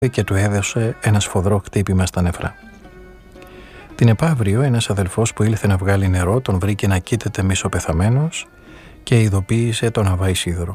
και του έδωσε ένα σφοδρό χτύπημα στα νεφρά. Την επαύριο ένας αδελφός που ήλθε να βγάλει νερό τον βρήκε να κοίταται μισοπεθαμένος και ειδοποίησε τον Αββά Ισίδωρο.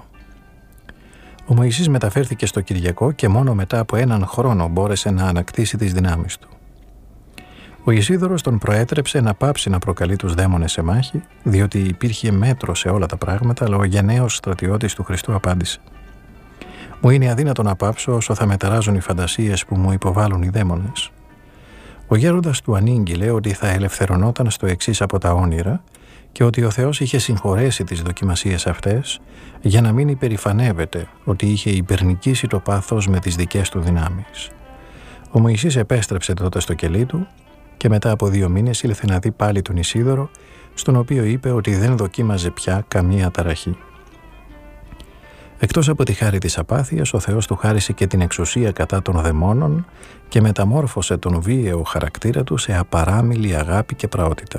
Ο Μωυσής μεταφέρθηκε στο Κυριακό και μόνο μετά από έναν χρόνο μπόρεσε να ανακτήσει τις δυνάμεις του. Ο Ισίδωρος τον προέτρεψε να πάψει να προκαλεί τους δαίμονες σε μάχη, διότι υπήρχε μέτρο σε όλα τα πράγματα, αλλά ο γενναίος στρατιώτης του Χριστού απάντησε: «Μου είναι αδύνατο να πάψω όσο θα μεταράζουν οι φαντασίες που μου υποβάλλουν οι δαίμονες». Ο γέροντας του ανήγγειλε ότι θα ελευθερωνόταν στο εξής από τα όνειρα και ότι ο Θεός είχε συγχωρέσει τις δοκιμασίες αυτές για να μην υπερηφανεύεται ότι είχε υπερνικήσει το πάθος με τις δικές του δυνάμεις. Ο Μωυσής επέστρεψε τότε στο κελί του και μετά από 2 μήνες ήλθε να δει πάλι τον Ισίδωρο, στον οποίο είπε ότι δεν δοκίμαζε πια καμία ταραχή. Εκτός από τη χάρη της απάθειας, ο Θεός του χάρισε και την εξουσία κατά των δαιμόνων και μεταμόρφωσε τον βίαιο χαρακτήρα του σε απαράμιλη αγάπη και πραότητα.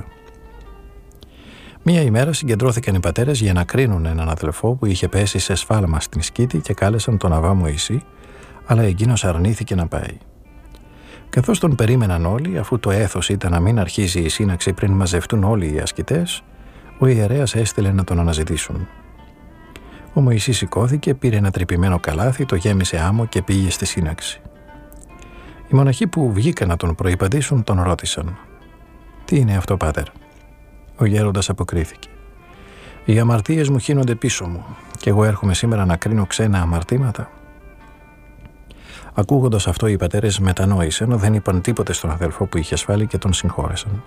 Μία ημέρα συγκεντρώθηκαν οι πατέρες για να κρίνουν έναν αδελφό που είχε πέσει σε σφάλμα στην σκήτη και κάλεσαν τον Αββά Μωυσή, αλλά εκείνος αρνήθηκε να πάει. Καθώς τον περίμεναν όλοι, αφού το έθος ήταν να μην αρχίζει η σύναξη πριν μαζευτούν όλοι οι ασκητές, ο ιερέας έστειλε να τον αναζητήσουν. Ο Μωυσής σηκώθηκε, πήρε ένα τρυπημένο καλάθι, το γέμισε άμμο και πήγε στη σύναξη. Οι μοναχοί που βγήκαν να τον προϋπαντήσουν τον ρώτησαν: «Τι είναι αυτό, πάτερ?» Ο γέροντας αποκρίθηκε: «Οι αμαρτίες μου χύνονται πίσω μου και εγώ έρχομαι σήμερα να κρίνω ξένα αμαρτήματα». Ακούγοντας αυτό, οι πατέρες μετανόησαν, δεν είπαν τίποτε στον αδελφό που είχε ασφάλει και τον συγχώρεσαν.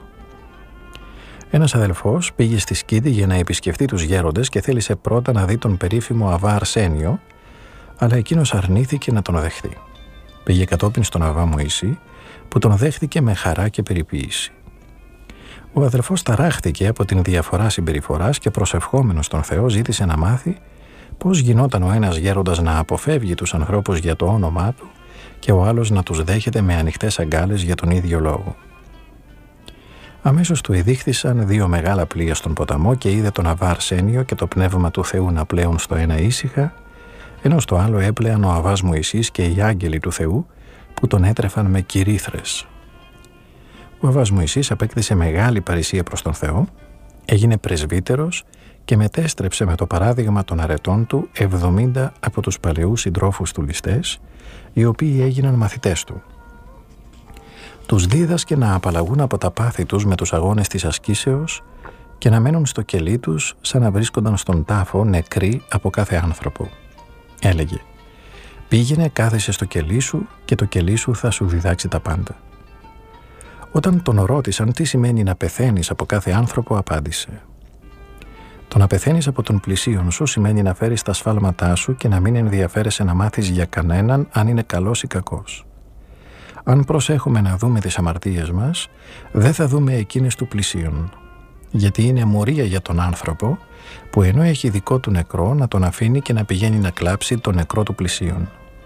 Ένας αδελφός πήγε στη σκήτη για να επισκεφτεί τους γέροντες και θέλησε πρώτα να δει τον περίφημο Αββά Αρσένιο, αλλά εκείνος αρνήθηκε να τον δεχτεί. Πήγε κατόπιν στον Αββά Μωυσή, που τον δέχτηκε με χαρά και περιποίηση. Ο αδελφός ταράχτηκε από την διαφορά συμπεριφοράς και προσευχόμενος τον Θεό ζήτησε να μάθει πώς γινόταν ο ένας γέροντας να αποφεύγει τους ανθρώπους για το όνομά του και ο άλλος να τους δέχεται με ανοιχτές αγκάλες για τον ίδιο λόγο. Αμέσως του εδείχθησαν 2 μεγάλα πλοία στον ποταμό και είδε τον Αββά Αρσένιο και το πνεύμα του Θεού να πλέουν στο ένα ήσυχα, ενώ στο άλλο έπλεαν ο Αββάς Μωυσής και οι άγγελοι του Θεού που τον έτρεφαν με κυρίθρες. Ο Αββάς Μωυσής απέκτησε μεγάλη παρησία προς τον Θεό, έγινε πρεσβύτερος και μετέστρεψε με το παράδειγμα των αρετών του 70 από τους παλαιούς συντρόφους του ληστές, οι οποίοι έγιναν μαθητές του. Τους δίδασκε να απαλλαγούν από τα πάθη τους με τους αγώνες της ασκήσεως και να μένουν στο κελί τους σαν να βρίσκονταν στον τάφο νεκροί από κάθε άνθρωπο. Έλεγε: «Πήγαινε, κάθεσαι στο κελί σου και το κελί σου θα σου διδάξει τα πάντα». Όταν τον ρώτησαν τι σημαίνει να πεθαίνεις από κάθε άνθρωπο, απάντησε: «Το να πεθαίνεις από τον πλησίον σου σημαίνει να φέρεις τα σφάλματά σου και να μην ενδιαφέρεσαι να μάθεις για κανέναν αν είναι καλός ή κακός. Αν προσέχουμε να δούμε τις αμαρτίες μας, δεν θα δούμε εκείνες του πλησίον, γιατί είναι μορία για τον άνθρωπο που ενώ έχει δικό του νεκρό να τον αφήνει και να πηγαίνει να κλάψει το νεκρό του πλησίον».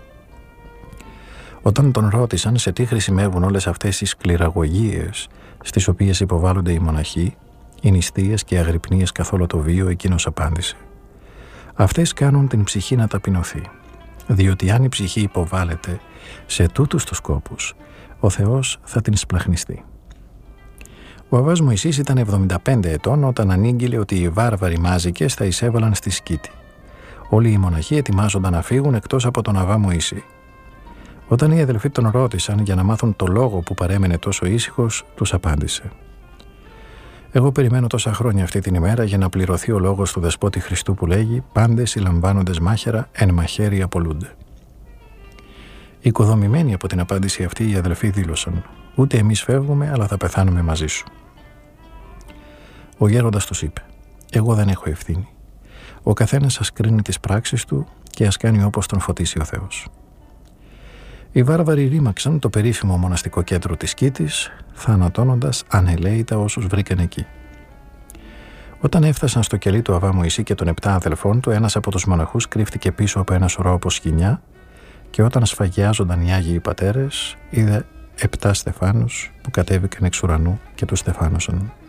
Όταν τον ρώτησαν σε τι χρησιμεύουν όλες αυτές οι σκληραγωγίες στις οποίες υποβάλλονται οι μοναχοί, οι νηστείες και οι αγρυπνίες καθ' όλο το βίο, εκείνος απάντησε: «Αυτές κάνουν την ψυχή να ταπεινωθεί, διότι αν η ψυχή υποβάλλεται σε τούτους τους σκόπους, ο Θεός θα την σπλαχνιστεί». Ο Αββάς Μωυσής ήταν 75 ετών όταν ανήγγειλε ότι οι βάρβαροι μάζικες θα εισέβαλαν στη σκήτη. Όλοι οι μοναχοί ετοιμάζονταν να φύγουν εκτός από τον Αββά Μωυσή. Όταν οι αδελφοί τον ρώτησαν για να μάθουν το λόγο που παρέμενε τόσο ήσυχος, τους απάντησε: «Εγώ περιμένω τόσα χρόνια αυτή την ημέρα για να πληρωθεί ο λόγος του Δεσπότη Χριστού που λέγει «Πάντες συλλαμβάνοντες μάχαιρα εν μαχαίρι απολούνται». Οικοδομημένοι από την απάντηση αυτή, οι αδελφοί δήλωσαν: «Ούτε εμείς φεύγουμε, αλλά θα πεθάνουμε μαζί σου». Ο γέροντας τους είπε: «Εγώ δεν έχω ευθύνη. Ο καθένας ας κρίνει τις πράξεις του και ας κάνει όπως τον φωτίσει ο Θεός». Οι βάρβαροι ρήμαξαν το περίφημο μοναστικό κέντρο της Σκήτης, θανατώνοντας ανελαίητα όσους βρήκαν εκεί. Όταν έφτασαν στο κελί του Αββά Μωυσή και των 7 αδελφών του, ένας από τους μοναχούς κρύφτηκε πίσω από ένα σωρό από σκοινιά και όταν σφαγιάζονταν οι Άγιοι Πατέρες, είδε 7 στεφάνους που κατέβηκαν εξ ουρανού και τους στεφάνωσαν.